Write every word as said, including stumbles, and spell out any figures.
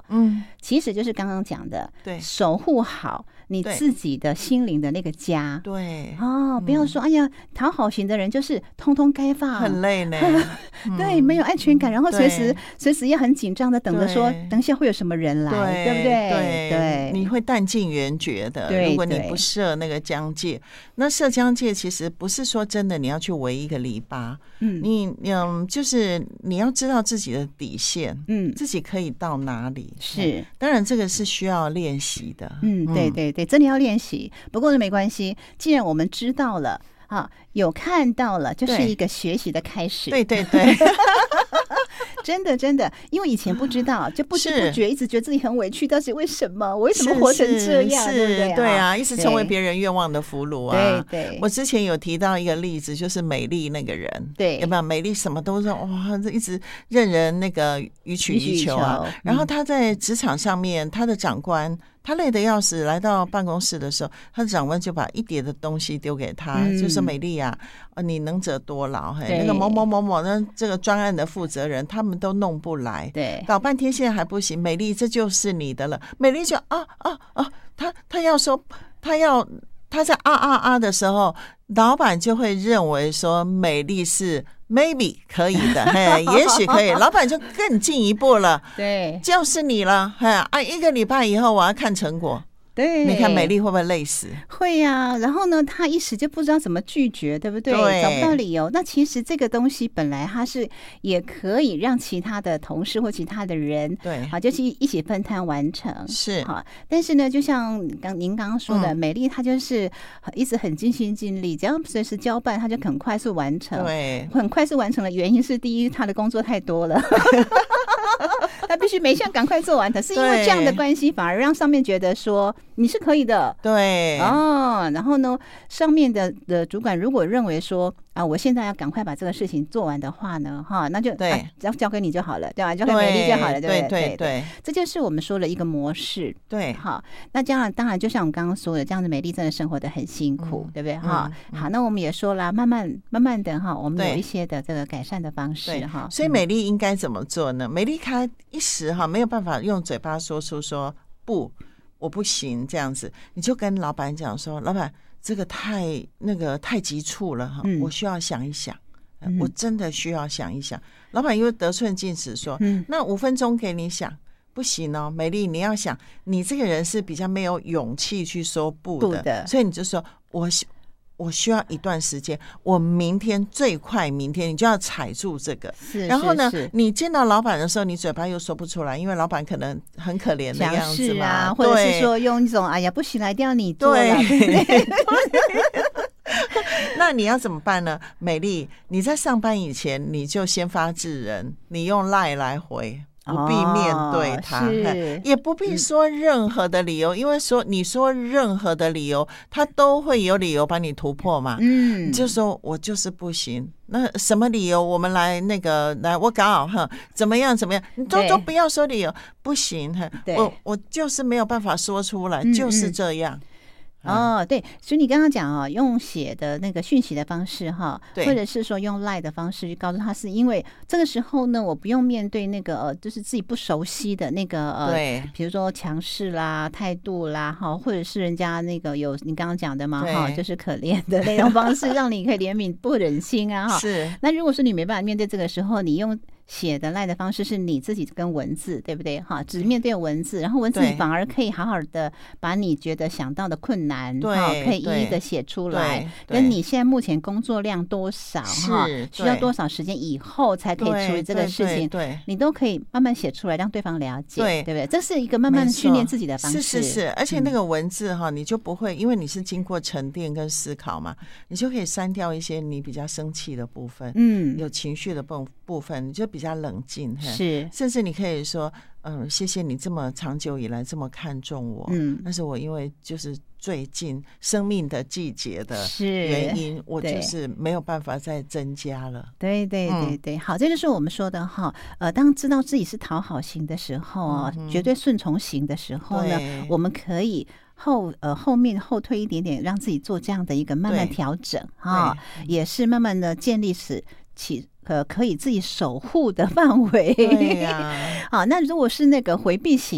嗯， 其实就是刚刚讲的， 对， 守护好你自己的心灵的那个家。 对， 哦，不要说、嗯、哎呀，讨好型的人就是通通该放， 很累呢。 对、嗯，没有安全感，然后随时随时也很紧张的等着说，等一下会有什么人来， 对, 对不对？ 对对，你会弹尽援绝的。如果你不设那个疆界，那设疆界其实不是说真的你要去围一个篱笆，嗯，你嗯，就是你要知道自己的底线，嗯，自己可以到哪里。 是， 当然这个是需要练习的。 嗯，对对对，真的要练习。不过没关系，既然我们知道了。啊，有看到了，就是一个学习的开始。 对对对， 真的真的，因为以前不知道，就不知不觉一直觉得自己很委屈，到底为什么？我为什么活成这样？ 是是对不对？ 对啊，一直成为别人愿望的俘虏啊。 对对， 我之前有提到一个例子，就是美丽那个人， 对， 有没有？美丽什么都是哇，一直任人那个予取予求啊。嗯、然后他在职场上面，他的长官。他累得要死，来到办公室的时候，他的长官就把一叠的东西丢给他，嗯、就说：“美丽啊，你能者多劳，嘿，那个某某某某，那这个专案的负责人，他们都弄不来， 对， 搞半天现在还不行。美丽，这就是你的了。”美丽就啊啊啊，他他要说，他要他在啊啊啊的时候，老板就会认为说美丽是。maybe 可以的，嘿，也许可以。老板就更进一步了， 对， 就是你了，嘿啊，一个礼拜以后我要看成果。 对， 你看美丽会不会累死？ 会呀、啊。然后呢，他一时就不知道怎么拒绝，对不对？ 对， 找不到理由。那其实这个东西本来它是也可以让其他的同事或其他的人， 对， 好，就是一起分摊完成， 是好。但是呢，就像刚您刚刚说的，嗯、美丽她就是一直很尽心尽力，只要随时交办，她就很快速完成。 对， 很快速完成的原因是，第一，她的工作太多了。他必须每项赶快做完，可是因为这样的关系，反而让上面觉得说你是可以的， 对哦。然后呢，上面的的主管如果认为说啊，我现在要赶快把这个事情做完的话呢，哈，那就对，啊、交交给你就好了，对吧？交给美丽就好了，对不对？ 对对对， 这就是我们说的一个模式， 对。 好，那这样当然就像我们刚刚说的，这样子美丽真的生活得很辛苦，嗯、对不对？哈、嗯，好，那我们也说了，慢慢慢慢的哈，我们有一些的这个改善的方式哈。 所以美丽应该怎么做呢？美丽她一时哈没有办法用嘴巴说出说不，我不行这样子，你就跟老板讲说，老板这个太那个太急促了哈，嗯、我需要想一想。嗯、我真的需要想一想，老板又得寸进尺说，嗯、那五分钟给你想，不行哦，美丽，你要想，你这个人是比较没有勇气去说不的， 不的， 所以你就说，我我需要一段时间，我明天最快明天你就要踩住这个， 是然后呢， 是是你见到老板的时候，你嘴巴又说不出来，因为老板可能很可怜的样子嘛， 啊，或者是说用一种哎呀不行了，一定要你做了，对对对那你要怎么办呢？美丽，你在上班以前你就先发制人，你用 LINE 来回，不必面对他， 哦、 也不必说任何的理由，嗯、因为说你说任何的理由，他都会有理由把你突破嘛。嗯，你就说我就是不行，那什么理由？我们来那个来，我搞哈，怎么样怎么样？你都都不要说理由，不行哈，我我就是没有办法说出来，嗯、就是这样。 哦，对，所以你刚刚讲哦，用写的那个讯息的方式哈，或者是说用 LINE 的方式去告诉他，是因为这个时候呢，我不用面对那个呃，就是自己不熟悉的那个呃， 对， 比如说强势啦、态度啦，哈，或者是人家那个有你刚刚讲的嘛，哈，就是可怜的那种方式，让你可以怜悯不忍心啊，哈。 是。 那如果说你没办法面对这个时候，你用写的 LINE 的方式是你自己跟文字，对不对？哈，只面对文字，然后文字反而可以好好的把你觉得想到的困难， 对， 可以一一的写出来，跟你现在目前工作量多少哈，需要多少时间以后才可以处理这个事情， 对， 你都可以慢慢写出来，让对方了解， 对， 对不对？这是一个慢慢训练自己的方式， 是是是，而且那个文字哈，你就不会，因为你是经过沉淀跟思考嘛，你就可以删掉一些你比较生气的部分，嗯，有情绪的部部分，你就比较冷静。 是， 甚至你可以说，嗯、呃，谢谢你这么长久以来这么看重我，嗯，但是我因为就是最近生命的季节的原因，我就是没有办法再增加了。 对对对对，嗯、好，这就是我们说的哈，呃，当知道自己是讨好型的时候啊，嗯、绝对顺从型的时候呢，我们可以后呃后面后退一点点，让自己做这样的一个慢慢调整哈，也是慢慢的建立起起。呃，可以自己守护的范围。 对呀、 啊，好，那如果是那个回避型。